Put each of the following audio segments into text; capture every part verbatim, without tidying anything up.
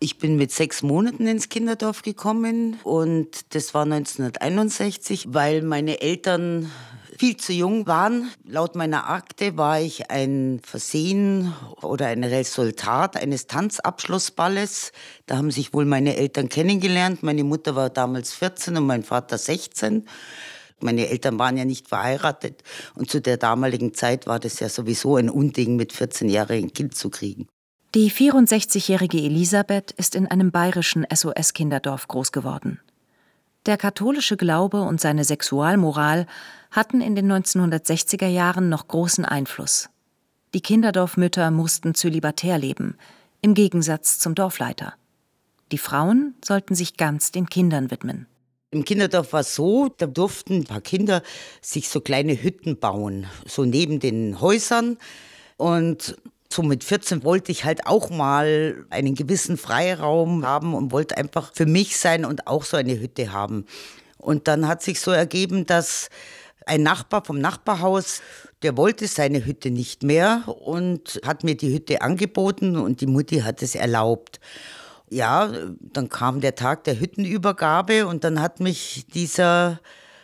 Ich bin mit sechs Monaten ins Kinderdorf gekommen und das war neunzehnhunderteinundsechzig, weil meine Eltern viel zu jung waren. Laut meiner Akte war ich ein Versehen oder ein Resultat eines Tanzabschlussballes. Da haben sich wohl meine Eltern kennengelernt. Meine Mutter war damals vierzehn und mein Vater sechzehn. Meine Eltern waren ja nicht verheiratet und zu der damaligen Zeit war das ja sowieso ein Unding, mit vierzehn-jährigen ein Kind zu kriegen. Die vierundsechzigjährige Elisabeth ist in einem bayerischen S O S-Kinderdorf groß geworden. Der katholische Glaube und seine Sexualmoral hatten in den neunzehnhundertsechziger Jahren noch großen Einfluss. Die Kinderdorfmütter mussten zölibatär leben, im Gegensatz zum Dorfleiter. Die Frauen sollten sich ganz den Kindern widmen. Im Kinderdorf war es so, da durften ein paar Kinder sich so kleine Hütten bauen, so neben den Häusern. Und so mit vierzehn wollte ich halt auch mal einen gewissen Freiraum haben und wollte einfach für mich sein und auch so eine Hütte haben. Und dann hat sich so ergeben, dass ein Nachbar vom Nachbarhaus, der wollte seine Hütte nicht mehr und hat mir die Hütte angeboten und die Mutti hat es erlaubt. Ja, dann kam der Tag der Hüttenübergabe und dann hat mich dieser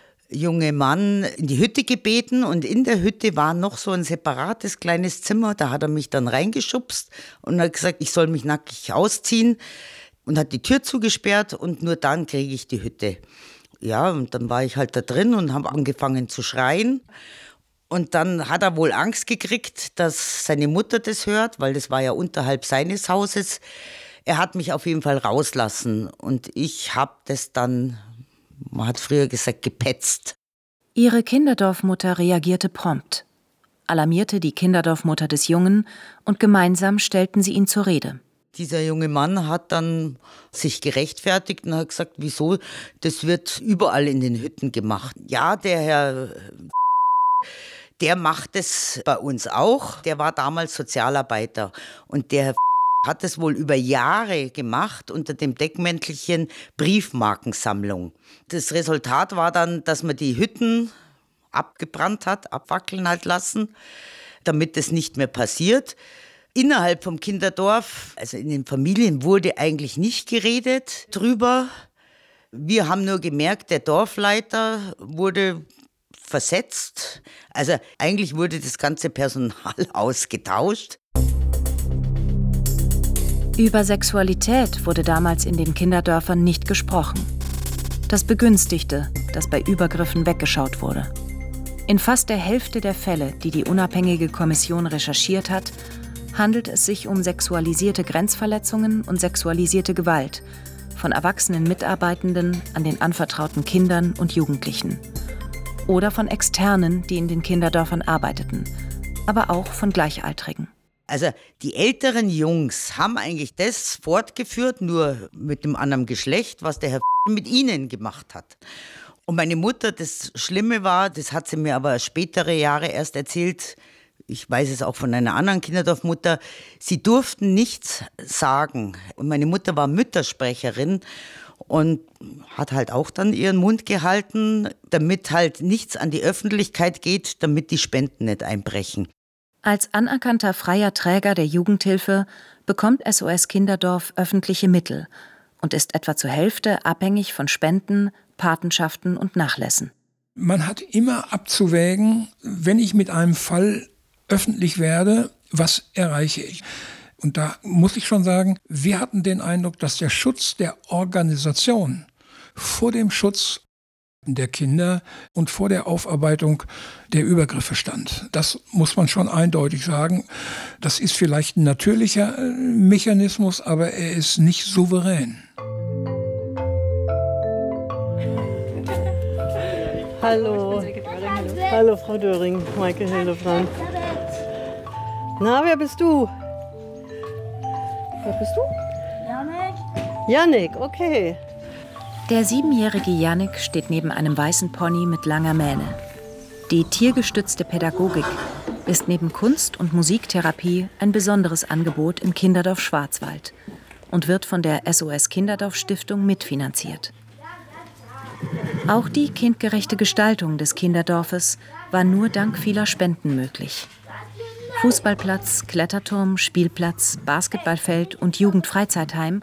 junge Mann in die Hütte gebeten und in der Hütte war noch so ein separates kleines Zimmer. Da hat er mich dann reingeschubst und hat gesagt, ich soll mich nackig ausziehen und hat die Tür zugesperrt und nur dann kriege ich die Hütte. Ja, und dann war ich halt da drin und habe angefangen zu schreien. Und dann hat er wohl Angst gekriegt, dass seine Mutter das hört, weil das war ja unterhalb seines Hauses. Er hat mich auf jeden Fall rauslassen und ich habe das dann, man hat früher gesagt, gepetzt. Ihre Kinderdorfmutter reagierte prompt, alarmierte die Kinderdorfmutter des Jungen und gemeinsam stellten sie ihn zur Rede. Dieser junge Mann hat dann sich gerechtfertigt und hat gesagt, wieso, das wird überall in den Hütten gemacht. Ja, der Herr, der macht es bei uns auch, der war damals Sozialarbeiter und der Herr hat es wohl über Jahre gemacht unter dem Deckmäntelchen Briefmarkensammlung. Das Resultat war dann, dass man die Hütten abgebrannt hat, abfackeln hat lassen, damit das nicht mehr passiert. Innerhalb vom Kinderdorf, also in den Familien, wurde eigentlich nicht geredet drüber. Wir haben nur gemerkt, der Dorfleiter wurde versetzt. Also eigentlich wurde das ganze Personal ausgetauscht. Über Sexualität wurde damals in den Kinderdörfern nicht gesprochen. Das begünstigte, dass bei Übergriffen weggeschaut wurde. In fast der Hälfte der Fälle, die die unabhängige Kommission recherchiert hat, handelt es sich um sexualisierte Grenzverletzungen und sexualisierte Gewalt von erwachsenen Mitarbeitenden an den anvertrauten Kindern und Jugendlichen. Oder von Externen, die in den Kinderdörfern arbeiteten, aber auch von Gleichaltrigen. Also die älteren Jungs haben eigentlich das fortgeführt, nur mit dem anderen Geschlecht, was der Herr mit ihnen gemacht hat. Und meine Mutter, das Schlimme war, das hat sie mir aber spätere Jahre erst erzählt, ich weiß es auch von einer anderen Kinderdorfmutter, sie durften nichts sagen. Und meine Mutter war Müttersprecherin und hat halt auch dann ihren Mund gehalten, damit halt nichts an die Öffentlichkeit geht, damit die Spenden nicht einbrechen. Als anerkannter freier Träger der Jugendhilfe bekommt S O S Kinderdorf öffentliche Mittel und ist etwa zur Hälfte abhängig von Spenden, Patenschaften und Nachlässen. Man hat immer abzuwägen, wenn ich mit einem Fall öffentlich werde, was erreiche ich? Und da muss ich schon sagen, wir hatten den Eindruck, dass der Schutz der Organisation vor dem Schutz der Kinder und vor der Aufarbeitung der Übergriffe stand. Das muss man schon eindeutig sagen. Das ist vielleicht ein natürlicher Mechanismus, aber er ist nicht souverän. Hallo. Hallo, Frau Döring, Maike Hildebrand. Na, wer bist du? Wer bist du? Janik. Janik, okay. Der siebenjährige Janik steht neben einem weißen Pony mit langer Mähne. Die tiergestützte Pädagogik ist neben Kunst- und Musiktherapie ein besonderes Angebot im Kinderdorf Schwarzwald und wird von der S O S Kinderdorf Stiftung mitfinanziert. Auch die kindgerechte Gestaltung des Kinderdorfes war nur dank vieler Spenden möglich. Fußballplatz, Kletterturm, Spielplatz, Basketballfeld und Jugendfreizeitheim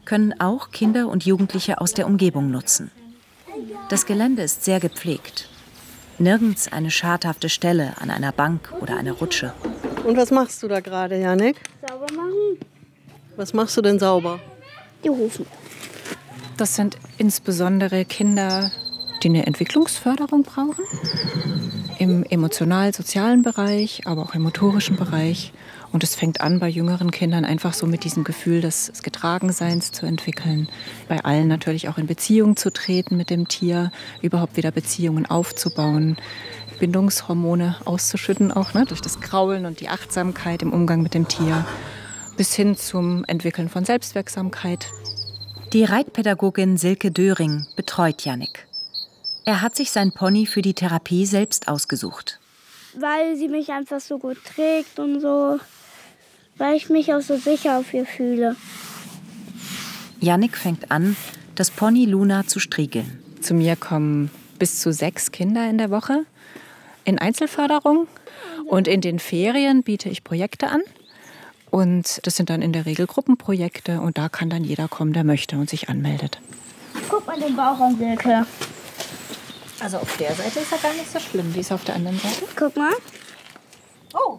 können auch Kinder und Jugendliche aus der Umgebung nutzen. Das Gelände ist sehr gepflegt. Nirgends eine schadhafte Stelle an einer Bank oder einer Rutsche. Und was machst du da gerade, Jannik? Sauber machen. Was machst du denn sauber? Die Hufen. Das sind insbesondere Kinder, die eine Entwicklungsförderung brauchen. Im emotional-sozialen Bereich, aber auch im motorischen Bereich. Und es fängt an, bei jüngeren Kindern einfach so mit diesem Gefühl des Getragenseins zu entwickeln. Bei allen natürlich auch in Beziehung zu treten mit dem Tier, überhaupt wieder Beziehungen aufzubauen, Bindungshormone auszuschütten, auch ne, durch das Kraulen und die Achtsamkeit im Umgang mit dem Tier, bis hin zum Entwickeln von Selbstwirksamkeit. Die Reitpädagogin Silke Döring betreut Jannik. Er hat sich sein Pony für die Therapie selbst ausgesucht. Weil sie mich einfach so gut trägt und so, weil ich mich auch so sicher auf ihr fühle. Jannik fängt an, das Pony Luna zu striegeln. Zu mir kommen bis zu sechs Kinder in der Woche in Einzelförderung. Und in den Ferien biete ich Projekte an. Und das sind dann in der Regel Gruppenprojekte. Und da kann dann jeder kommen, der möchte und sich anmeldet. Guck mal den Bauch an, Silke. Also auf der Seite ist er gar nicht so schlimm. Wie ist auf der anderen Seite? Guck mal. Oh.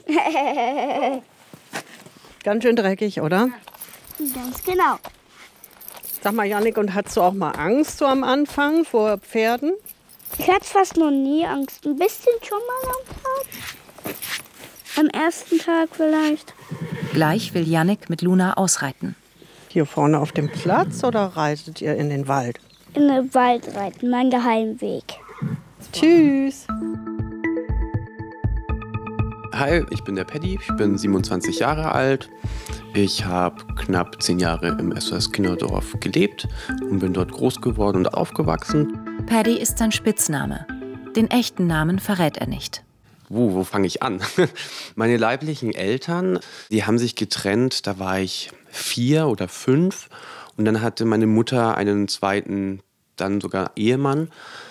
Ganz schön dreckig, oder? Ganz genau. Sag mal, Jannik, und hattest du auch mal Angst so am Anfang vor Pferden? Ich hatte fast noch nie Angst. Ein bisschen schon mal am Tag. Am ersten Tag vielleicht. Gleich will Jannik mit Luna ausreiten. Hier vorne auf dem Platz oder reitet ihr in den Wald? In den Wald reiten, mein Geheimweg. Tschüss. Hi, ich bin der Paddy, ich bin siebenundzwanzig Jahre alt. Ich habe knapp zehn Jahre im S O S Kinderdorf gelebt und bin dort groß geworden und aufgewachsen. Paddy ist sein Spitzname. Den echten Namen verrät er nicht. Wo, wo fange ich an? Meine leiblichen Eltern, die haben sich getrennt, da war ich vier oder fünf. Und dann hatte meine Mutter einen zweiten, dann sogar Ehemann.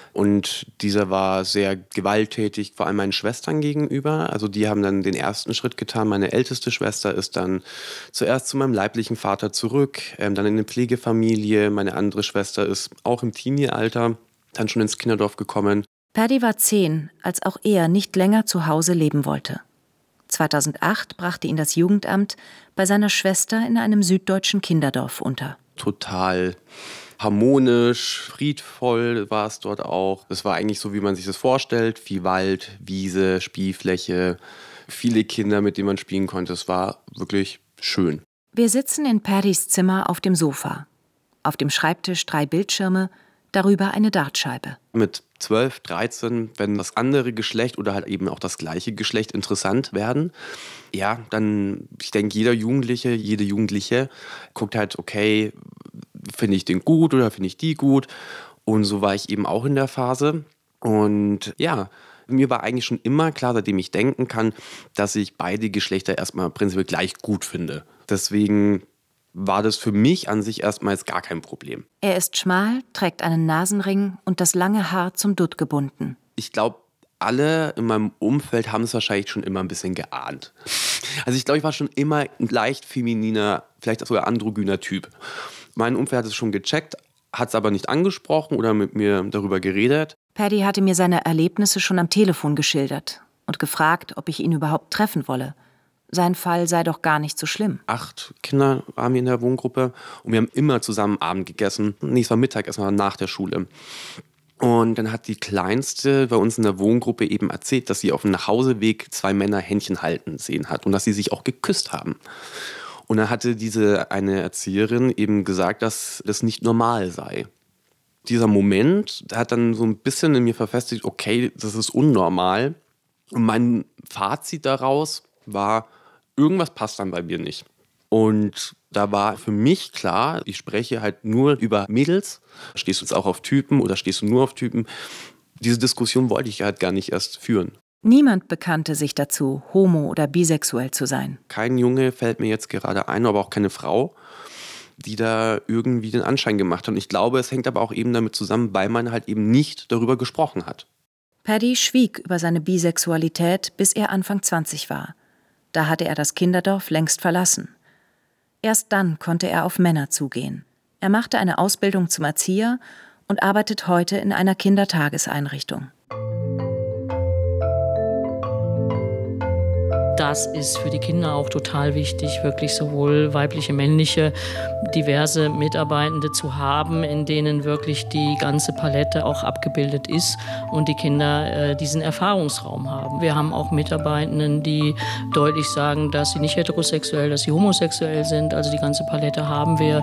Und dieser war sehr gewalttätig, vor allem meinen Schwestern gegenüber. Also die haben dann den ersten Schritt getan. Meine älteste Schwester ist dann zuerst zu meinem leiblichen Vater zurück, ähm, dann in eine Pflegefamilie. Meine andere Schwester ist auch im Teenie-Alter dann schon ins Kinderdorf gekommen. Paddy war zehn, als auch er nicht länger zu Hause leben wollte. zweitausendacht brachte ihn das Jugendamt bei seiner Schwester in einem süddeutschen Kinderdorf unter. Total harmonisch, friedvoll war es dort auch. Es war eigentlich so, wie man sich das vorstellt. Viel Wald, Wiese, Spielfläche, viele Kinder, mit denen man spielen konnte. Es war wirklich schön. Wir sitzen in Paddys Zimmer auf dem Sofa. Auf dem Schreibtisch drei Bildschirme, darüber eine Dartscheibe. Mit zwölf, dreizehn, wenn das andere Geschlecht oder halt eben auch das gleiche Geschlecht interessant werden, ja, dann, ich denke, jeder Jugendliche, jede Jugendliche guckt halt, okay, finde ich den gut oder finde ich die gut? Und so war ich eben auch in der Phase. Und ja, mir war eigentlich schon immer klar, seitdem ich denken kann, dass ich beide Geschlechter erstmal prinzipiell gleich gut finde. Deswegen war das für mich an sich erstmals gar kein Problem. Er ist schmal, trägt einen Nasenring und das lange Haar zum Dutt gebunden. Ich glaube, alle in meinem Umfeld haben es wahrscheinlich schon immer ein bisschen geahnt. Also ich glaube, ich war schon immer ein leicht femininer, vielleicht sogar androgyner Typ. Mein Umfeld hat es schon gecheckt, hat es aber nicht angesprochen oder mit mir darüber geredet. Paddy hatte mir seine Erlebnisse schon am Telefon geschildert und gefragt, ob ich ihn überhaupt treffen wolle. Sein Fall sei doch gar nicht so schlimm. Acht Kinder waren wir in der Wohngruppe und wir haben immer zusammen Abend gegessen. Nee, es war Mittag, erstmal nach der Schule. Und dann hat die Kleinste bei uns in der Wohngruppe eben erzählt, dass sie auf dem Nachhauseweg zwei Männer Händchen halten sehen hat und dass sie sich auch geküsst haben. Und dann hatte diese eine Erzieherin eben gesagt, dass das nicht normal sei. Dieser Moment hat dann so ein bisschen in mir verfestigt, okay, das ist unnormal. Und mein Fazit daraus war, irgendwas passt dann bei mir nicht. Und da war für mich klar, ich spreche halt nur über Mädels. Stehst du jetzt auch auf Typen oder stehst du nur auf Typen? Diese Diskussion wollte ich halt gar nicht erst führen. Niemand bekannte sich dazu, homo- oder bisexuell zu sein. Kein Junge fällt mir jetzt gerade ein, aber auch keine Frau, die da irgendwie den Anschein gemacht hat. Und ich glaube, es hängt aber auch eben damit zusammen, weil man halt eben nicht darüber gesprochen hat. Paddy schwieg über seine Bisexualität, bis er Anfang zwanzig war. Da hatte er das Kinderdorf längst verlassen. Erst dann konnte er auf Männer zugehen. Er machte eine Ausbildung zum Erzieher und arbeitet heute in einer Kindertageseinrichtung. Das ist für die Kinder auch total wichtig, wirklich sowohl weibliche, männliche, diverse Mitarbeitende zu haben, in denen wirklich die ganze Palette auch abgebildet ist und die Kinder äh, diesen Erfahrungsraum haben. Wir haben auch Mitarbeitenden, die deutlich sagen, dass sie nicht heterosexuell, dass sie homosexuell sind. Also die ganze Palette haben wir.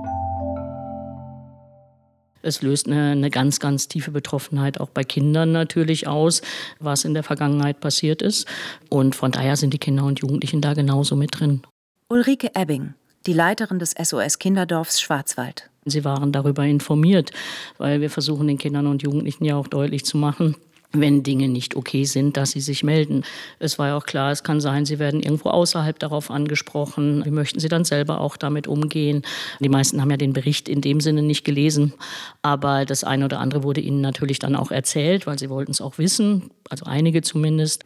Es löst eine, eine ganz, ganz tiefe Betroffenheit auch bei Kindern natürlich aus, was in der Vergangenheit passiert ist. Und von daher sind die Kinder und Jugendlichen da genauso mit drin. Ulrike Ebbing, die Leiterin des S O S Kinderdorfs Schwarzwald. Sie waren darüber informiert, weil wir versuchen, den Kindern und Jugendlichen ja auch deutlich zu machen, wenn Dinge nicht okay sind, dass sie sich melden. Es war ja auch klar, es kann sein, sie werden irgendwo außerhalb darauf angesprochen. Wie möchten sie dann selber auch damit umgehen? Die meisten haben ja den Bericht in dem Sinne nicht gelesen, aber das eine oder andere wurde ihnen natürlich dann auch erzählt, weil sie wollten es auch wissen, also einige zumindest.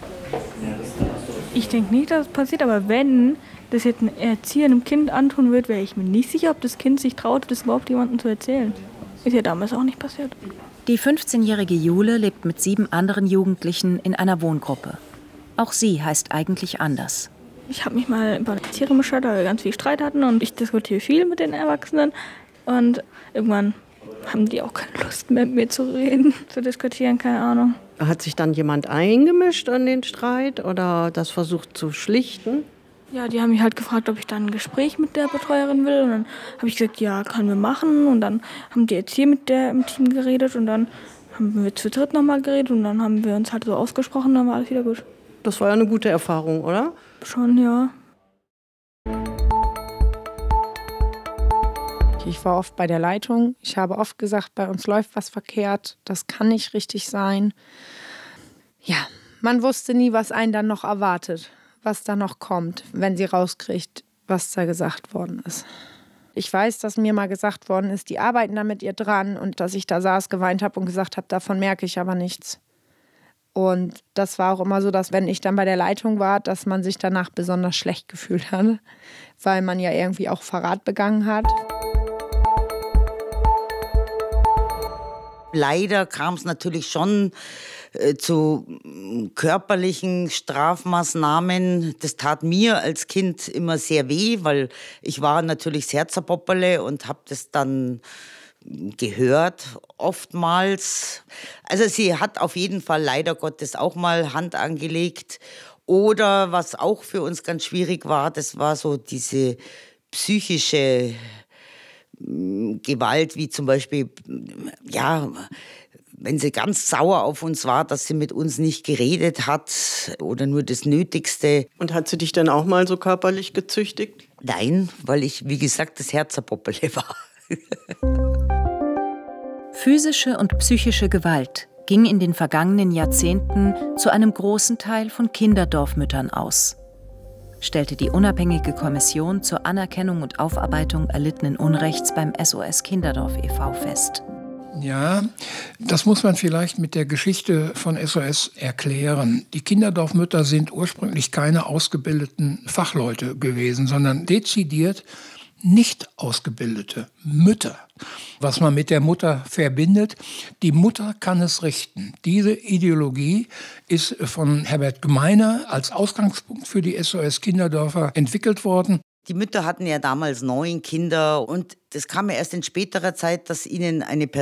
Ich denke nicht, dass es passiert, aber wenn das jetzt ein Erzieher einem Kind antun wird, wäre ich mir nicht sicher, ob das Kind sich traut, das überhaupt jemandem zu erzählen. Ist ja damals auch nicht passiert. Die fünfzehnjährige Jule lebt mit sieben anderen Jugendlichen in einer Wohngruppe. Auch sie heißt eigentlich anders. Ich habe mich mal bei der Erzieherin beschwert, weil wir ganz viel Streit hatten und ich diskutiere viel mit den Erwachsenen. Und irgendwann haben die auch keine Lust mehr mit mir zu reden, zu diskutieren, keine Ahnung. Hat sich dann jemand eingemischt in den Streit oder das versucht zu schlichten? Ja, die haben mich halt gefragt, ob ich dann ein Gespräch mit der Betreuerin will. Und dann habe ich gesagt, ja, können wir machen. Und dann haben die Erzieher mit der im Team geredet. Und dann haben wir zu dritt nochmal geredet. Und dann haben wir uns halt so ausgesprochen, dann war alles wieder gut. Das war ja eine gute Erfahrung, oder? Schon, ja. Ich war oft bei der Leitung. Ich habe oft gesagt, bei uns läuft was verkehrt. Das kann nicht richtig sein. Ja, man wusste nie, was einen dann noch erwartet. Was da noch kommt, wenn sie rauskriegt, was da gesagt worden ist. Ich weiß, dass mir mal gesagt worden ist, die arbeiten da mit ihr dran und dass ich da saß, geweint habe und gesagt habe, davon merke ich aber nichts. Und das war auch immer so, dass wenn ich dann bei der Leitung war, dass man sich danach besonders schlecht gefühlt hat, weil man ja irgendwie auch Verrat begangen hat. Leider kam es natürlich schon äh, zu körperlichen Strafmaßnahmen. Das tat mir als Kind immer sehr weh, weil ich war natürlich sehr zerpopperle und habe das dann gehört oftmals. Also sie hat auf jeden Fall leider Gottes auch mal Hand angelegt. Oder was auch für uns ganz schwierig war, das war so diese psychische Gewalt, wie zum Beispiel, ja, wenn sie ganz sauer auf uns war, dass sie mit uns nicht geredet hat oder nur das Nötigste. Und hat sie dich dann auch mal so körperlich gezüchtigt? Nein, weil ich, wie gesagt, das Herzerpoppele war. Physische und psychische Gewalt ging in den vergangenen Jahrzehnten zu einem großen Teil von Kinderdorfmüttern aus, stellte die unabhängige Kommission zur Anerkennung und Aufarbeitung erlittenen Unrechts beim S O S Kinderdorf e V fest. Ja, das muss man vielleicht mit der Geschichte von S O S erklären. Die Kinderdorfmütter sind ursprünglich keine ausgebildeten Fachleute gewesen, sondern dezidiert nicht ausgebildete Mütter. Was man mit der Mutter verbindet, die Mutter kann es richten. Diese Ideologie ist von Herbert Gmeiner als Ausgangspunkt für die S O S Kinderdörfer entwickelt worden. Die Mütter hatten ja damals neun Kinder und das kam ja erst in späterer Zeit, dass ihnen eine Person